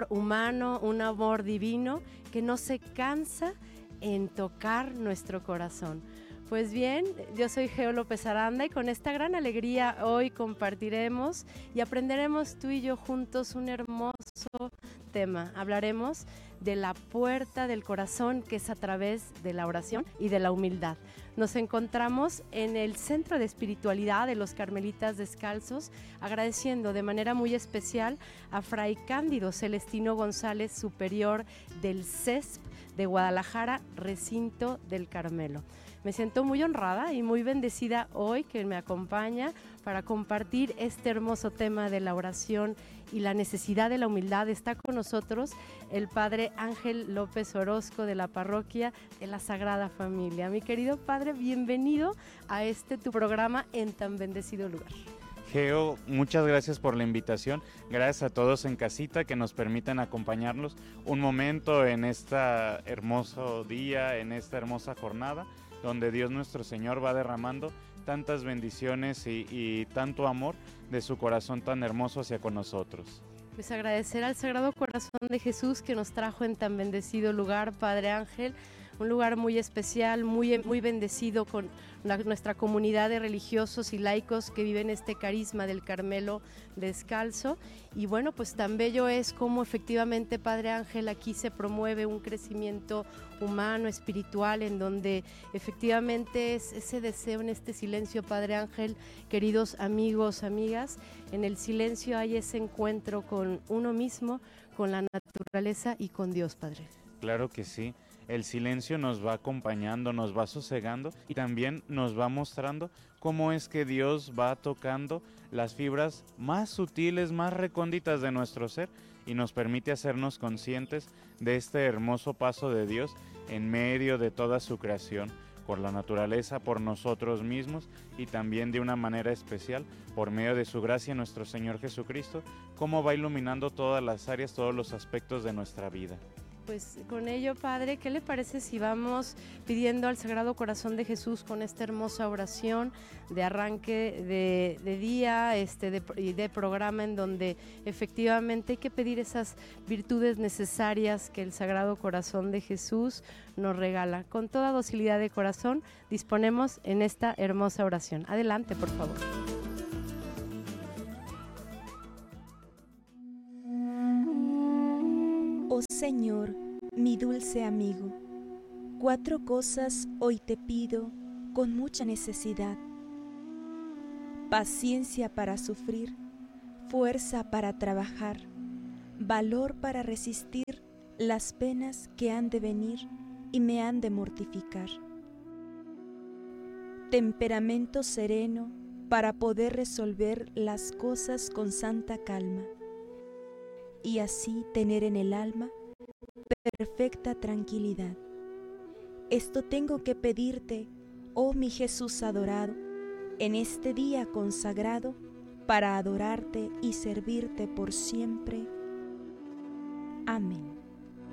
humano, un amor divino que no se cansa en tocar nuestro corazón. Pues bien, yo soy Geo López Aranda y con esta gran alegría hoy compartiremos y aprenderemos tú y yo juntos un hermoso tema. Hablaremos de la puerta del corazón, que es a través de la oración y de la humildad. Nos encontramos en el Centro de Espiritualidad de los Carmelitas Descalzos, agradeciendo de manera muy especial a Fray Cándido Celestino González, superior del CESP de Guadalajara, Recinto del Carmelo. Me siento muy honrada y muy bendecida hoy que me acompaña para compartir este hermoso tema de la oración y la necesidad de la humildad. Está con nosotros el Padre Ángel López Orozco de la Parroquia de la Sagrada Familia. Mi querido Padre, bienvenido a tu programa en tan bendecido lugar. Geo, muchas gracias por la invitación. Gracias a todos en casita que nos permiten acompañarnos un momento en este hermoso día, en esta hermosa jornada, donde Dios nuestro Señor va derramando tantas bendiciones y tanto amor de su corazón tan hermoso hacia con nosotros. Pues agradecer al Sagrado Corazón de Jesús que nos trajo en tan bendecido lugar, Padre Ángel, un lugar muy especial, muy bendecido con nuestra comunidad de religiosos y laicos que viven este carisma del Carmelo descalzo. Y bueno, pues tan bello es como efectivamente, Padre Ángel, aquí se promueve un crecimiento humano, espiritual, en donde efectivamente es ese deseo en este silencio, Padre Ángel, queridos amigos, amigas, en el silencio hay ese encuentro con uno mismo, con la naturaleza y con Dios, Padre. Claro que sí. El silencio nos va acompañando, nos va sosegando y también nos va mostrando cómo es que Dios va tocando las fibras más sutiles, más recónditas de nuestro ser y nos permite hacernos conscientes de este hermoso paso de Dios en medio de toda su creación, por la naturaleza, por nosotros mismos y también de una manera especial por medio de su gracia nuestro Señor Jesucristo, cómo va iluminando todas las áreas, todos los aspectos de nuestra vida. Pues con ello, Padre, ¿qué le parece si vamos pidiendo al Sagrado Corazón de Jesús con esta hermosa oración de arranque de día y de programa, en donde efectivamente hay que pedir esas virtudes necesarias que el Sagrado Corazón de Jesús nos regala? Con toda docilidad de corazón disponemos en esta hermosa oración. Adelante, por favor. Oh Señor, mi dulce amigo, 4 cosas hoy te pido con mucha necesidad: paciencia para sufrir, fuerza para trabajar, valor para resistir las penas que han de venir y me han de mortificar, temperamento sereno para poder resolver las cosas con santa calma, y así tener en el alma perfecta tranquilidad. Esto tengo que pedirte, oh mi Jesús adorado, en este día consagrado, para adorarte y servirte por siempre. Amén.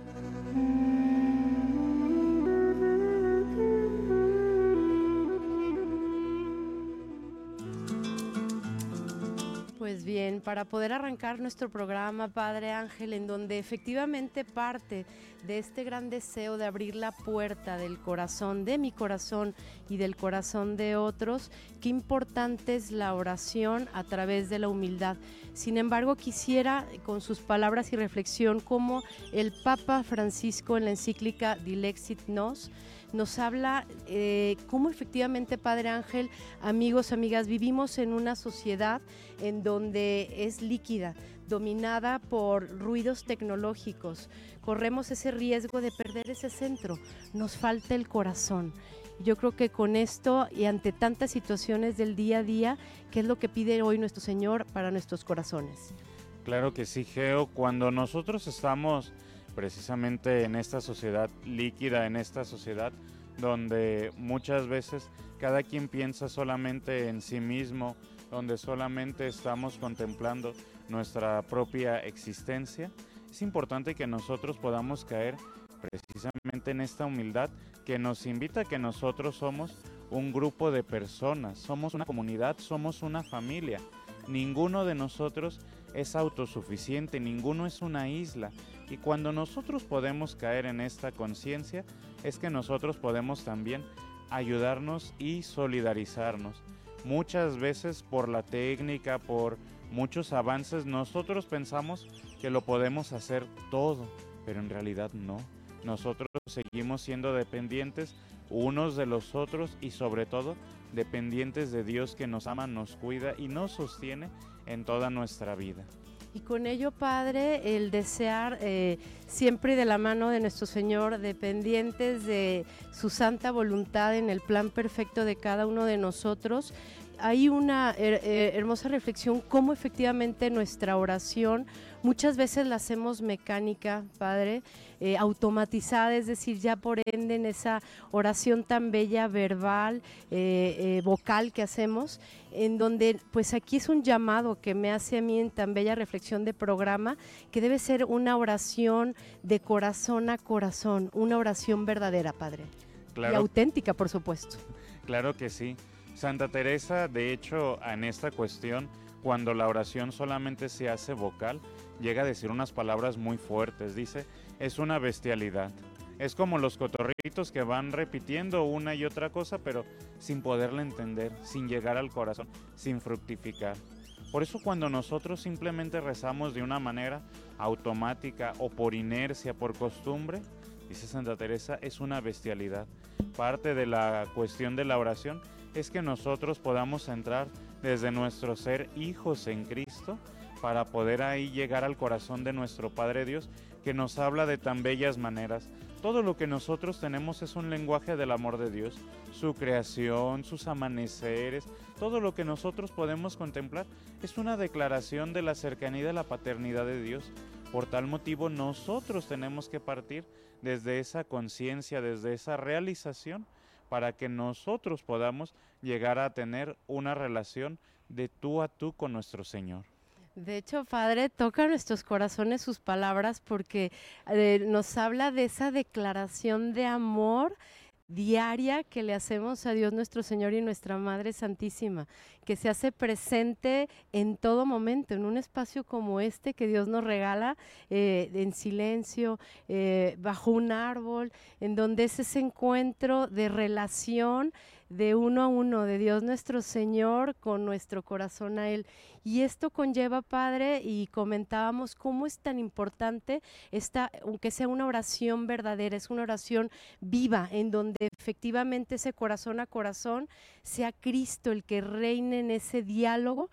Pues bien, para poder arrancar nuestro programa, Padre Ángel, en donde efectivamente parte de este gran deseo de abrir la puerta del corazón, de mi corazón y del corazón de otros, qué importante es la oración a través de la humildad. Sin embargo, quisiera, con sus palabras y reflexión, como el Papa Francisco en la encíclica Dilexit nos habla cómo efectivamente, Padre Ángel, amigos, amigas, vivimos en una sociedad en donde es líquida, dominada por ruidos tecnológicos. Corremos ese riesgo de perder ese centro, nos falta el corazón. Yo creo que con esto y ante tantas situaciones del día a día, ¿qué es lo que pide hoy nuestro Señor para nuestros corazones? Claro que sí, Geo. Cuando nosotros estamos precisamente en esta sociedad líquida, en esta sociedad donde muchas veces cada quien piensa solamente en sí mismo, donde solamente estamos contemplando nuestra propia existencia, es importante que nosotros podamos caer precisamente en esta humildad que nos invita a que nosotros somos un grupo de personas, somos una comunidad, somos una familia. Ninguno de nosotros es autosuficiente, ninguno es una isla. Y cuando nosotros podemos caer en esta conciencia, es que nosotros podemos también ayudarnos y solidarizarnos. Muchas veces por la técnica, por muchos avances, nosotros pensamos que lo podemos hacer todo, pero en realidad no. Nosotros seguimos siendo dependientes unos de los otros y sobre todo dependientes de Dios que nos ama, nos cuida y nos sostiene en toda nuestra vida. Y con ello, Padre, el desear siempre de la mano de nuestro Señor, dependientes de su santa voluntad en el plan perfecto de cada uno de nosotros. Hay una hermosa reflexión cómo efectivamente nuestra oración muchas veces la hacemos mecánica, Padre, automatizada, es decir, ya por ende en esa oración tan bella, verbal, vocal que hacemos, en donde pues aquí es un llamado que me hace a mí en tan bella reflexión de programa, que debe ser una oración de corazón a corazón, una oración verdadera, Padre, Claro, y auténtica, por supuesto. claro que sí. Santa Teresa, de hecho, en esta cuestión, cuando la oración solamente se hace vocal, llega a decir unas palabras muy fuertes. Dice, es una bestialidad. Es como los cotorritos que van repitiendo una y otra cosa, pero sin poderla entender, sin llegar al corazón, sin fructificar. Por eso cuando nosotros simplemente rezamos de una manera automática o por inercia, por costumbre, dice Santa Teresa, es una bestialidad. Parte de la cuestión de la oración es que nosotros podamos entrar desde nuestro ser hijos en Cristo para poder ahí llegar al corazón de nuestro Padre Dios, que nos habla de tan bellas maneras. Todo lo que nosotros tenemos es un lenguaje del amor de Dios, su creación, sus amaneceres, todo lo que nosotros podemos contemplar es una declaración de la cercanía y de la paternidad de Dios. Por tal motivo nosotros tenemos que partir desde esa conciencia, desde esa realización, para que nosotros podamos llegar a tener una relación de tú a tú con nuestro Señor. De hecho, Padre, toca nuestros corazones sus palabras porque nos habla de esa declaración de amor diaria que le hacemos a Dios nuestro Señor y nuestra Madre Santísima, que se hace presente en todo momento, en un espacio como este que Dios nos regala, en silencio, bajo un árbol, en donde es ese encuentro de relación de uno a uno, de Dios nuestro Señor con nuestro corazón a Él. Y esto conlleva, Padre, y comentábamos cómo es tan importante esta, aunque sea una oración verdadera, es una oración viva, en donde efectivamente ese corazón a corazón sea Cristo el que reine en ese diálogo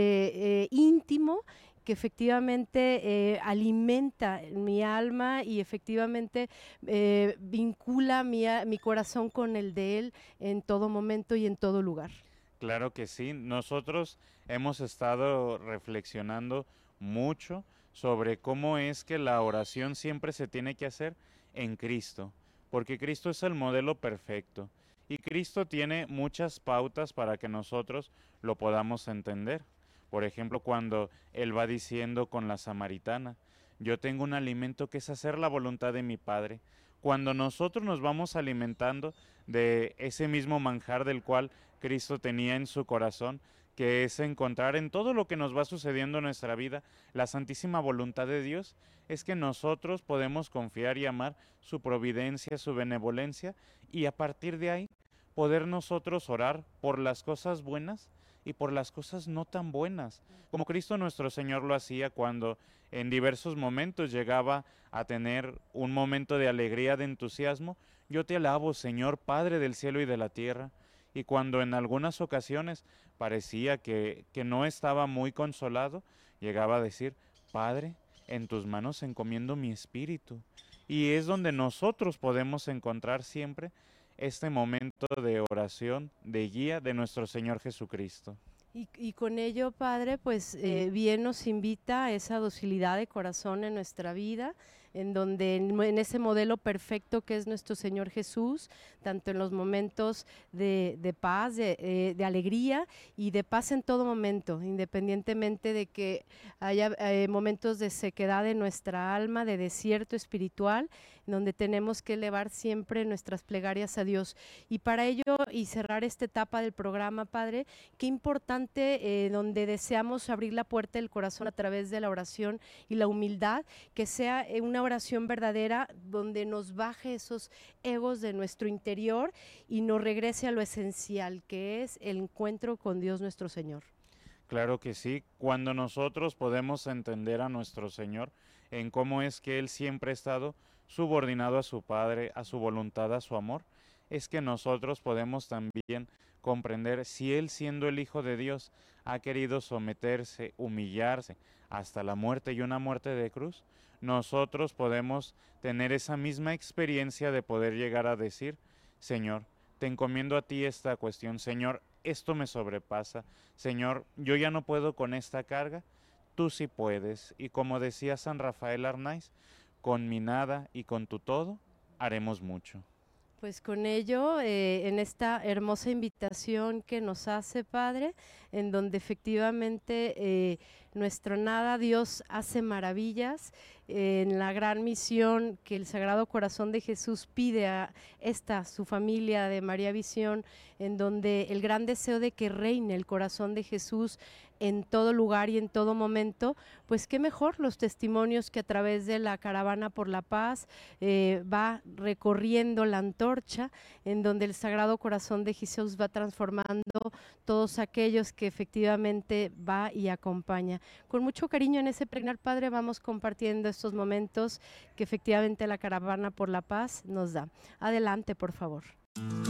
íntimo, que efectivamente alimenta mi alma y efectivamente vincula mi corazón con el de Él en todo momento y en todo lugar. Claro que sí, nosotros hemos estado reflexionando mucho sobre cómo es que la oración siempre se tiene que hacer en Cristo, porque Cristo es el modelo perfecto y Cristo tiene muchas pautas para que nosotros lo podamos entender. Por ejemplo, cuando Él va diciendo con la samaritana, yo tengo un alimento que es hacer la voluntad de mi Padre. Cuando nosotros nos vamos alimentando de ese mismo manjar del cual Cristo tenía en su corazón, que es encontrar en todo lo que nos va sucediendo en nuestra vida la santísima voluntad de Dios, es que nosotros podemos confiar y amar su providencia, su benevolencia, y a partir de ahí poder nosotros orar por las cosas buenas y por las cosas no tan buenas, como Cristo nuestro Señor lo hacía cuando en diversos momentos llegaba a tener un momento de alegría, de entusiasmo. Yo te alabo, Señor, Padre del cielo y de la tierra. Y cuando en algunas ocasiones parecía que no estaba muy consolado, llegaba a decir, Padre, en tus manos encomiendo mi espíritu. Y es donde nosotros podemos encontrar siempre este momento de oración, de guía de nuestro Señor Jesucristo. Y con ello, Padre, pues bien nos invita a esa docilidad de corazón en nuestra vida, en donde en ese modelo perfecto que es nuestro Señor Jesús, tanto en los momentos de paz, de alegría y de paz en todo momento, independientemente de que haya momentos de sequedad en nuestra alma, de desierto espiritual, donde tenemos que elevar siempre nuestras plegarias a Dios. Y para ello, y cerrar esta etapa del programa, Padre, qué importante, donde deseamos abrir la puerta del corazón a través de la oración y la humildad, que sea una oración verdadera, donde nos baje esos egos de nuestro interior y nos regrese a lo esencial, que es el encuentro con Dios nuestro Señor. Claro que sí, cuando nosotros podemos entender a nuestro Señor en cómo es que Él siempre ha estado subordinado a su Padre, a su voluntad, a su amor, es que nosotros podemos también comprender si Él, siendo el Hijo de Dios, ha querido someterse, humillarse hasta la muerte y una muerte de cruz, nosotros podemos tener esa misma experiencia de poder llegar a decir: Señor, te encomiendo a ti esta cuestión, Señor, esto me sobrepasa, Señor, yo ya no puedo con esta carga, tú sí puedes. Y como decía San Rafael Arnaiz, con mi nada y con tu todo, haremos mucho. Pues con ello, en esta hermosa invitación que nos hace, Padre, en donde efectivamente nuestro nada, Dios hace maravillas, en la gran misión que el Sagrado Corazón de Jesús pide a su familia de María Visión, en donde el gran deseo de que reine el corazón de Jesús en todo lugar y en todo momento, pues qué mejor los testimonios que a través de la Caravana por la Paz va recorriendo la antorcha, en donde el Sagrado Corazón de Jesús va transformando todos aquellos que efectivamente va y acompaña. Con mucho cariño en ese peregrinar, Padre, vamos compartiendo estos momentos que efectivamente la Caravana por la Paz nos da. Adelante, por favor.